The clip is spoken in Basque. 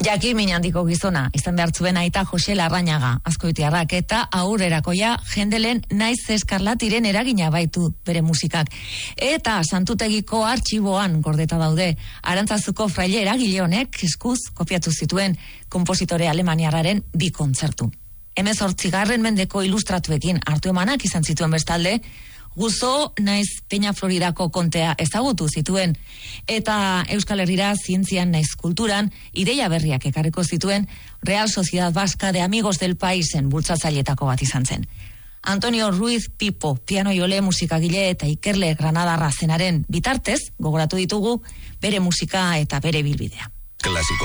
Jakimin handiko gizona, izan behartzuen aita Jose Larrañaga, azkoitiarrak, eta aurrerakoia jendelen naiz eskarlatiren eragina baitu bere musikak. Eta Santutegiko artxiboan gordeta daude, Arantzazuko fraile eragile honek eskuz kopiatu zituen konpositore alemaniarraren 2 kontzertu. 18. mendeko ilustratuekin hartu emanak izan zituen bestalde, Guzo naiz Peña Floridako kontea ezagutu zituen, eta Euskal Herrira zientzian naiz kulturan ideia berriak ekarriko zituen Real Sociedad Vasca de Amigos del Paisen bultzatzailetako bat izan zen. Antonio Ruiz Pipo, piano jole, musikagile eta ikerle granadarra zenaren bitartez, gogoratu ditugu bere musika eta bere bilbidea. Klasiko.